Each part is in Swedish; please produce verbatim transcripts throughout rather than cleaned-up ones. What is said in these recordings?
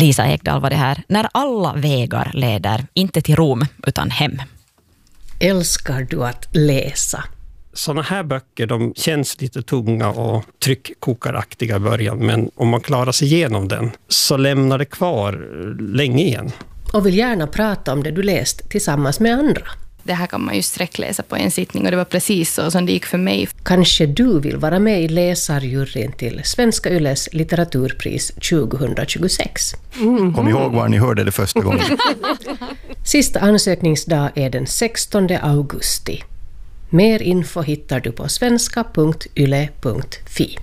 Lisa Ekdahl var det här. När alla vägar leder, inte till Rom utan hem. Älskar du att läsa? Sådana här böcker, de känns lite tunga och tryckkokaraktiga i början, men om man klarar sig igenom den så lämnar det kvar länge igen. Och vill gärna prata om det du läst tillsammans med andra. Det här kan man ju sträckläsa på en sittning och det var precis så som det gick för mig. Kanske du vill vara med i läsarjuryn till Svenska Yles litteraturpris tjugohundratjugosex. Mm. Kom ihåg var ni hörde det första gången. Sista ansökningsdag är den sextonde augusti. Mer info hittar du på svenska punkt yle punkt fi.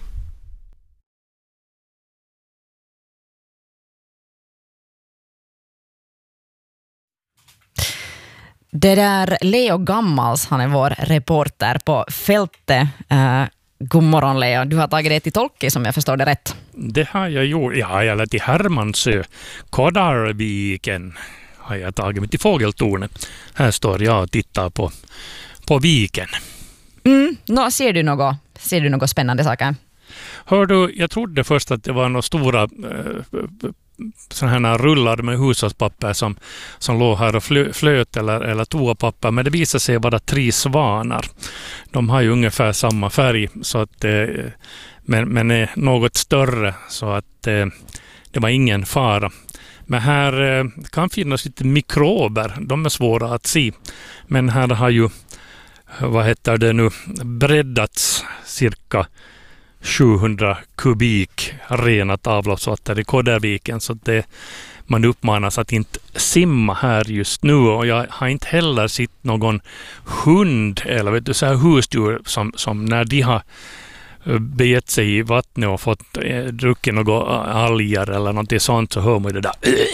Det där Leo Gammals, han är vår reporter på fältet. Uh, god morgon Leo, du har tagit det till Tolki som jag förstår det rätt. Det har jag gjort, ja, eller till Hermansö, Kodarviken har jag tagit mig till Fågeltornet. Här står jag och tittar på, på viken. Mm, no, ser du något, ser du något spännande saker? Hör du, jag trodde först att det var några stora eh, sådana här rullar med hushållspapper som, som låg här och flö, flöt eller, eller toapapper, men det visade sig vara tre svanar. De har ju ungefär samma färg så att, eh, men, men är något större så att eh, det var ingen fara. Men här eh, kan finnas lite mikrober, de är svåra att se. Men här har ju, vad heter det nu, breddats cirka sjuhundra kubik renat avloppsvatten i Kodarviken, så att det, man uppmanas att inte simma här just nu, och jag har inte heller sett någon hund eller vet du, så här husdjur som, som när de har begett sig i vattnet och fått eh, druckit några alger eller något sånt, så hör man det där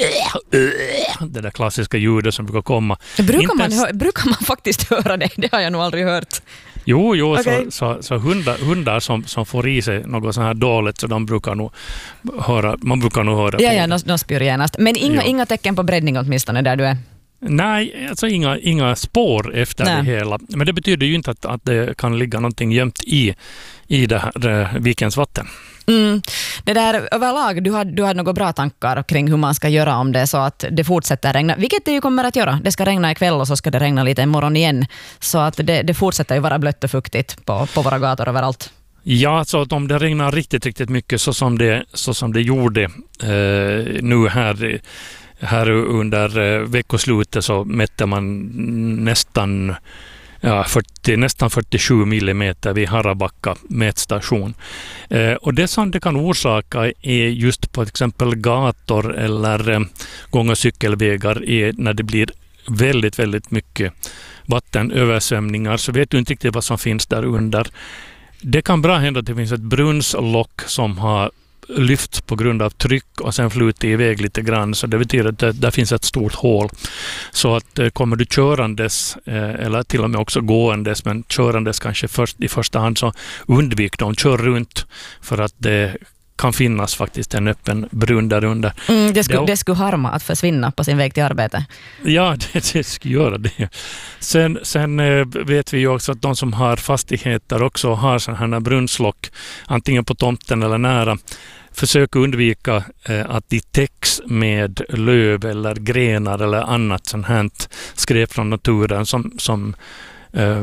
det där klassiska ljudet som brukar komma. Brukar man, hö- brukar man faktiskt höra det? Det har jag nog aldrig hört. Jo, jo okay. så, så, så hundar, hundar som, som får i sig något så här dåligt, så de brukar nog höra, man brukar nog höra ja, på. Ja, de spyr genast. Men inga, inga tecken på breddning åtminstone där du är? Nej, alltså inga, inga spår efter Nej. det hela. Men det betyder ju inte att, att det kan ligga någonting gömt i, i det här det, vikens vatten. Mm. Det där överlag, du har, du har några bra tankar kring hur man ska göra om det så att det fortsätter regna. Vilket det ju kommer att göra. Det ska regna ikväll och så ska det regna lite imorgon igen. Så att det, det fortsätter ju vara blött och fuktigt på, på våra gator överallt. Ja, så att om det regnar riktigt, riktigt mycket så som det, så som det gjorde eh, nu här Här under eh, veckoslutet så mätte man nästan, ja, fyrtio, nästan fyrtiosju millimeter vid Harabacka mätstation. Eh, och det som det kan orsaka är just på exempel gator eller eh, gång- och cykelvägar är när det blir väldigt, väldigt mycket vattenöversvämningar, så vet du inte riktigt vad som finns där under. Det kan bra hända att det finns ett brunnslock som har lyfts på grund av tryck och sen flutit iväg lite grann, så det betyder att det, där finns ett stort hål. Så att eh, kommer du körandes eh, eller till och med också gåendes, men körandes kanske först, i första hand, så undvik dem, kör runt, för att det kan finnas faktiskt en öppen brunn där under. Mm, det, skulle, det skulle harma att försvinna på sin väg till arbete. Ja, det, det skulle göra det. Sen, sen eh, vet vi ju också att de som har fastigheter också har sådana här brunnslock, antingen på tomten eller nära. Försök undvika eh, att de täcks med löv eller grenar eller annat sånt här skräp från naturen som, som eh,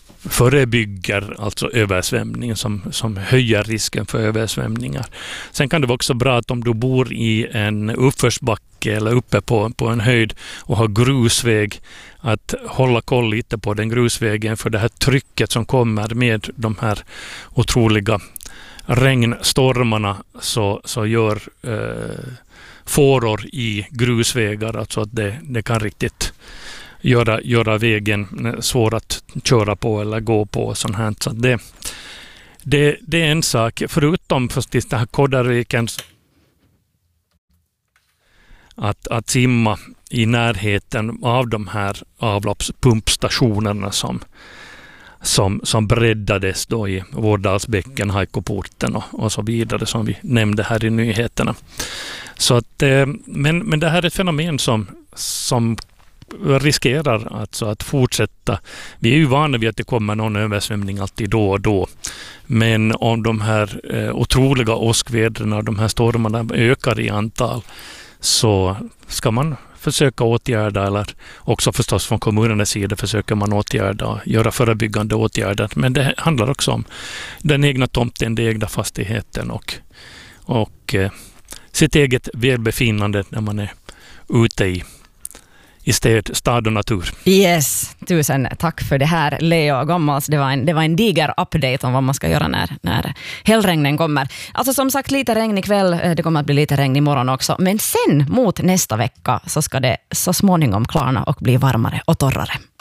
förebygger alltså översvämning, som, som höjer risken för översvämningar. Sen kan det vara också bra att om du bor i en uppförsbacke eller uppe på, på en höjd och har grusväg, att hålla koll lite på den grusvägen, för det här trycket som kommer med de här otroliga regnstormarna så, så gör eh, fåror i grusvägar, alltså att det, det kan riktigt Göra, göra vägen svår att köra på eller gå på. Sånt här. Så det, det, det är en sak. Förutom faktiskt det här Kodarviken, att, att simma i närheten av de här avloppspumpstationerna som, som, som breddades då i Vårdalsbäcken, Haikoporten och, och så vidare, som vi nämnde här i nyheterna. Så att, men, men det här är ett fenomen som, som riskerar alltså att fortsätta. Vi är ju vana vid att det kommer någon översvämning alltid då och då. Men om de här eh, otroliga åskväderna och de här stormarna ökar i antal, så ska man försöka åtgärda, eller också förstås från kommunernas sida försöker man åtgärda och göra förebyggande åtgärder. Men det handlar också om den egna tomten, den egna fastigheten och, och eh, sitt eget välbefinnande när man är ute i i stad, stad och natur. Yes, tusen tack för det här, Leo Gommals. Det var en, det var en diger update om vad man ska göra när, när hällregnen kommer. Alltså som sagt, lite regn ikväll, det kommer att bli lite regn imorgon också. Men sen mot nästa vecka så ska det så småningom klarna och bli varmare och torrare.